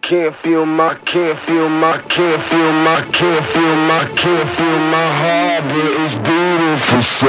can't feel my heart, but it's beating for